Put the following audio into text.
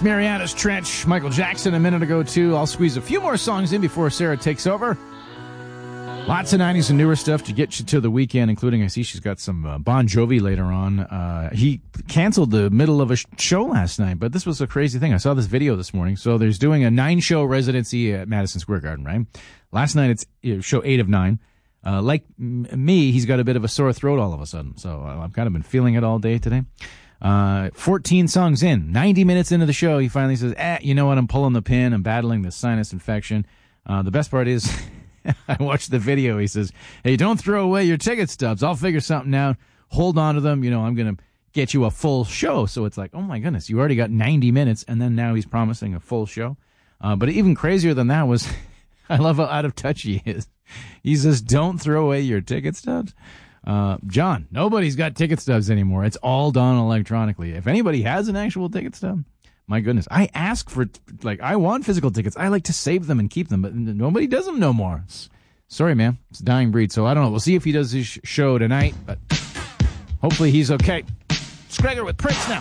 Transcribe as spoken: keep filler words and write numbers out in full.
It's Mariana's Trench, Michael Jackson a minute ago, too. I'll squeeze a few more songs in before Sarah takes over. Lots of nineties and newer stuff to get you to the weekend, including, I see she's got some uh, Bon Jovi later on. Uh, he canceled the middle of a sh- show last night, but this was a crazy thing. I saw this video this morning. So there's doing a nine-show residency at Madison Square Garden, right? Last night it's you know, show eight of nine. Uh, like m- me, he's got a bit of a sore throat all of a sudden. So I've kind of been feeling it all day today. Uh, fourteen songs in, ninety minutes into the show, he finally says, eh, you know what? I'm pulling the pin. I'm battling the sinus infection. Uh, the best part is, I watched the video. He says, hey, don't throw away your ticket stubs. I'll figure something out. Hold on to them. You know, I'm going to get you a full show. So it's like, oh my goodness, you already got ninety minutes. And then now he's promising a full show. Uh, but even crazier than that was, I love how out of touch he is. He says, don't throw away your ticket stubs. Uh, John, nobody's got ticket stubs anymore. It's all done electronically. If anybody has an actual ticket stub, my goodness, I ask for, like, I want physical tickets. I like to save them and keep them, but nobody does them no more. Sorry, man. It's a dying breed. So I don't know. We'll see if he does his show tonight, but hopefully he's okay. It's Gregor with Prince now.